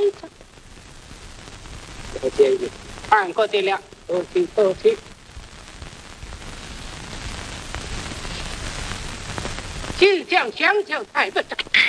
着。 了解你， 二哥的了，多听。即将相交太不正。